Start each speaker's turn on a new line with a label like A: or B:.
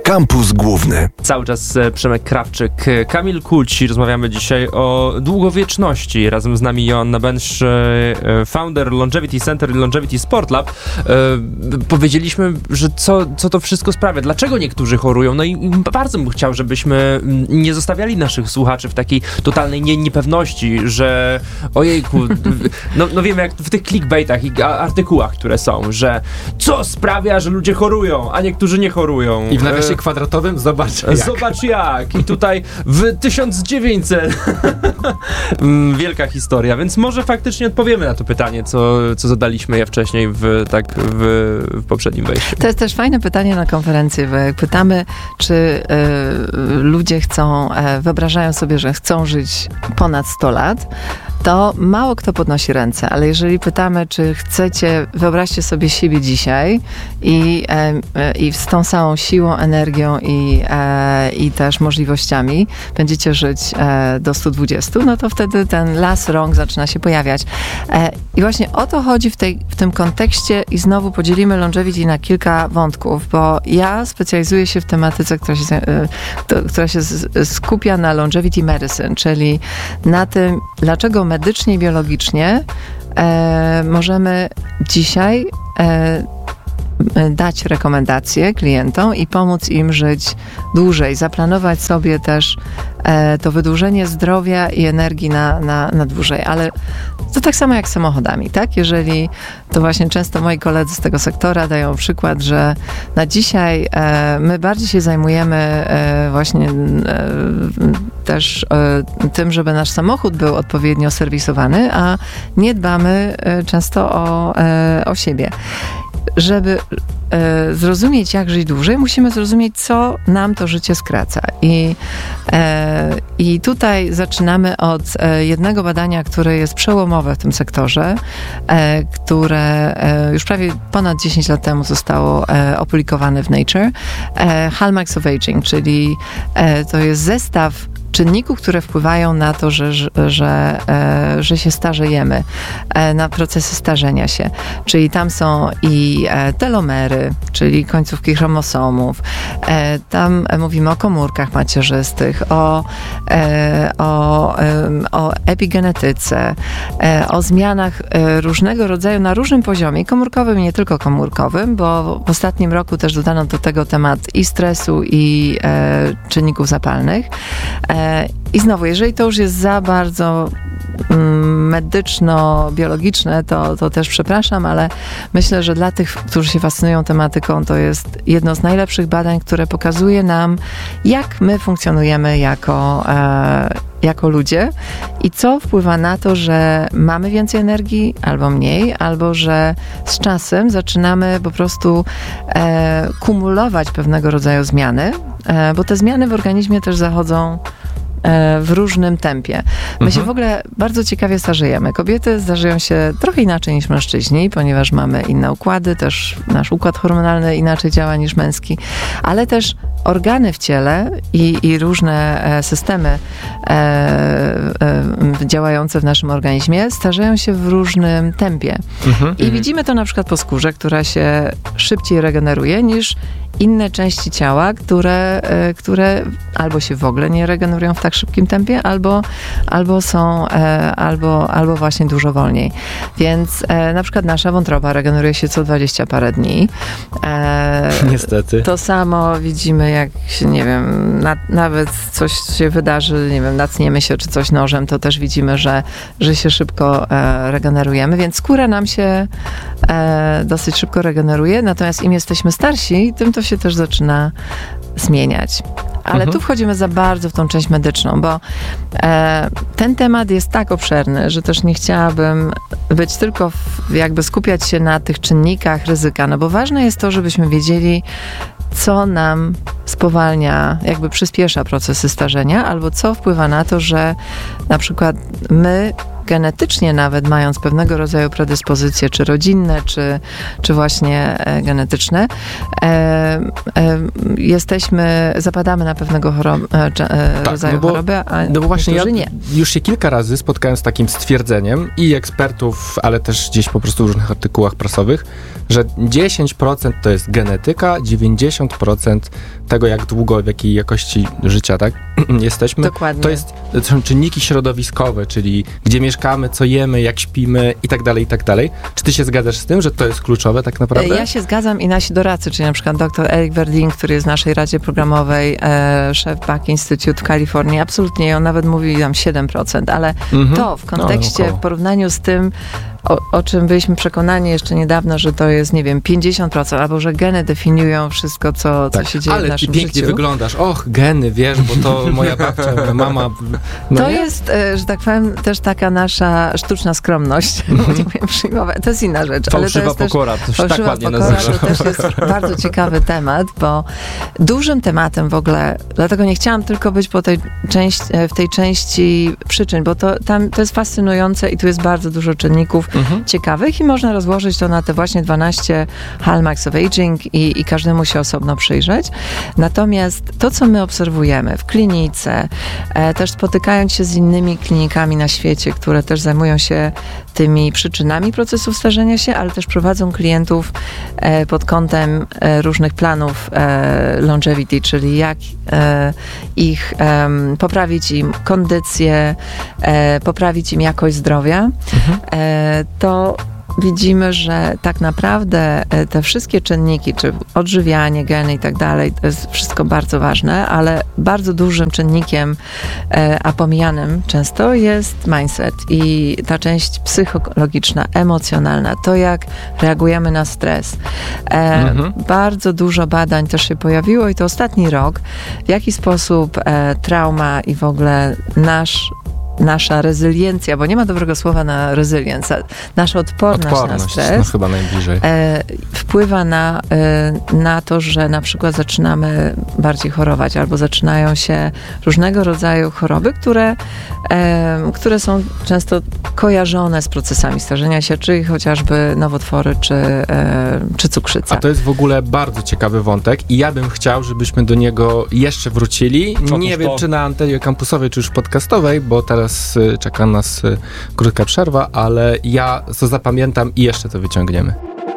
A: Kampus Główny.
B: Cały czas Przemek Krawczyk, Kamil Kulć. Rozmawiamy dzisiaj o długowieczności. Razem z nami Joanna Bench, founder Longevity Center i Longevity Sport Lab. Powiedzieliśmy, że co to wszystko sprawia, dlaczego niektórzy chorują. No i bardzo bym chciał, żebyśmy nie zostawiali naszych słuchaczy w takiej totalnej niepewności, że ojejku, no wiemy jak w tych clickbaitach i artykułach, które są, że co sprawia, że ludzie chorują, a niektórzy nie chorują.
C: I w nawiasie kwadratowym zobacz jak.
B: I tutaj w 1900 wielka historia, więc może faktycznie odpowiemy na to pytanie, co zadaliśmy je wcześniej w poprzednim wejściu.
D: To jest też fajne pytanie na konferencji, bo jak pytamy, czy ludzie wyobrażają sobie, że chcą żyć ponad 100 lat, to mało kto podnosi ręce, ale jeżeli pytamy, czy chcecie, wyobraźcie sobie siebie dzisiaj i z tą samą siłą, energią i też możliwościami będziecie żyć do 120, no to wtedy ten las rąk zaczyna się pojawiać. I właśnie o to chodzi w tym kontekście i znowu podzielimy longevity na kilka wątków, bo ja specjalizuję się w tematyce, która się skupia na longevity medicine, czyli na tym, dlaczego medycznie i biologicznie możemy dzisiaj dać rekomendacje klientom i pomóc im żyć dłużej, zaplanować sobie też to wydłużenie zdrowia i energii na dłużej, ale to tak samo jak z samochodami, tak? Jeżeli to właśnie często moi koledzy z tego sektora dają przykład, że na dzisiaj my bardziej się zajmujemy właśnie też tym, żeby nasz samochód był odpowiednio serwisowany, a nie dbamy często o siebie. Żeby zrozumieć, jak żyć dłużej, musimy zrozumieć, co nam to życie skraca. I tutaj zaczynamy od jednego badania, które jest przełomowe w tym sektorze, które już prawie ponad 10 lat temu zostało opublikowane w Nature. Hallmarks of Aging, czyli to jest zestaw czynników, które wpływają na to, że się starzejemy, na procesy starzenia się. Czyli tam są i telomery, czyli końcówki chromosomów. Tam mówimy o komórkach macierzystych, o epigenetyce, o zmianach różnego rodzaju na różnym poziomie, komórkowym i nie tylko komórkowym, bo w ostatnim roku też dodano do tego temat i stresu, i czynników zapalnych. I znowu, jeżeli to już jest za bardzo medyczno-biologiczne, to też przepraszam, ale myślę, że dla tych, którzy się fascynują tematyką, to jest jedno z najlepszych badań, które pokazuje nam, jak my funkcjonujemy jako ludzie i co wpływa na to, że mamy więcej energii albo mniej, albo że z czasem zaczynamy po prostu kumulować pewnego rodzaju zmiany, bo te zmiany w organizmie też zachodzą w różnym tempie. My się w ogóle bardzo ciekawie starzejemy. Kobiety starzeją się trochę inaczej niż mężczyźni, ponieważ mamy inne układy, też nasz układ hormonalny inaczej działa niż męski, ale też organy w ciele i różne systemy działające w naszym organizmie starzeją się w różnym tempie. I widzimy to na przykład po skórze, która się szybciej regeneruje niż inne części ciała, które albo się w ogóle nie regenerują w tak szybkim tempie, albo są, albo właśnie dużo wolniej. Więc na przykład nasza wątroba regeneruje się co 20 parę dni.
C: Niestety.
D: To samo widzimy, jak się, nie wiem, nawet coś się wydarzy, nie wiem, nacniemy się czy coś nożem, to też widzimy, że się szybko regenerujemy, więc skóra nam się dosyć szybko regeneruje, natomiast im jesteśmy starsi, tym to się też zaczyna zmieniać. Ale tu wchodzimy za bardzo w tą część medyczną, bo ten temat jest tak obszerny, że też nie chciałabym być tylko jakby skupiać się na tych czynnikach ryzyka, no bo ważne jest to, żebyśmy wiedzieli, co nam spowalnia, jakby przyspiesza procesy starzenia, albo co wpływa na to, że na przykład my genetycznie nawet mając pewnego rodzaju predyspozycje, czy rodzinne, czy właśnie genetyczne, zapadamy na pewnego rodzaju choroby, a
C: bo właśnie ja
D: nie.
C: Już się kilka razy spotkałem z takim stwierdzeniem i ekspertów, ale też gdzieś po prostu w różnych artykułach prasowych, że 10% to jest genetyka, 90% tego, jak długo, w jakiej jakości życia, tak, jesteśmy.
D: Dokładnie.
C: To są czynniki środowiskowe, czyli gdzie mieszkamy, co jemy, jak śpimy i tak dalej, i tak dalej. Czy ty się zgadzasz z tym, że to jest kluczowe tak naprawdę?
D: Ja się zgadzam i nasi doradcy, czyli na przykład dr Eric Verdin, który jest w naszej Radzie Programowej, szef Buck Institute w Kalifornii, absolutnie, on nawet mówi tam 7%, ale to w kontekście, w porównaniu z tym, o czym byliśmy przekonani jeszcze niedawno, że to jest, nie wiem, 50%, albo że geny definiują wszystko, co się dzieje w naszym życiu.
C: Ale ty pięknie wyglądasz. Och, geny, wiesz, bo to moja babcia, moja mama...
D: To jest, że tak powiem, też taka nasza sztuczna skromność. Nie wiem, przyjmować. To jest inna rzecz.
B: Fałszywa pokora, to się tak ładnie nazywa.
D: To też jest bardzo ciekawy temat, bo dużym tematem w ogóle, dlatego nie chciałam tylko być w tej części przyczyn, bo to jest fascynujące i tu jest bardzo dużo czynników ciekawych i można rozłożyć to na te właśnie 12 hallmarks of aging i każdemu się osobno przyjrzeć. Natomiast to, co my obserwujemy w klinice, też spotykając się z innymi klinikami na świecie, które też zajmują się tymi przyczynami procesów starzenia się, ale też prowadzą klientów pod kątem różnych planów longevity, czyli jak poprawić im kondycję, poprawić im jakość zdrowia, to widzimy, że tak naprawdę te wszystkie czynniki, czy odżywianie, geny i tak dalej, to jest wszystko bardzo ważne, ale bardzo dużym czynnikiem, a pomijanym często, jest mindset i ta część psychologiczna, emocjonalna, to jak reagujemy na stres. Bardzo dużo badań też się pojawiło i to ostatni rok, w jaki sposób trauma i w ogóle nasza rezyliencja, bo nie ma dobrego słowa na resilience, nasza odporność na stres,
C: no chyba najbliżej,
D: wpływa na to, że na przykład zaczynamy bardziej chorować, albo zaczynają się różnego rodzaju choroby, które są często kojarzone z procesami starzenia się, czy chociażby nowotwory, czy cukrzyca.
C: A to jest w ogóle bardzo ciekawy wątek i ja bym chciał, żebyśmy do niego jeszcze wrócili. Nie wiem, czy na antenie kampusowej, czy już podcastowej, bo teraz czeka nas krótka przerwa, ale ja to zapamiętam i jeszcze to wyciągniemy.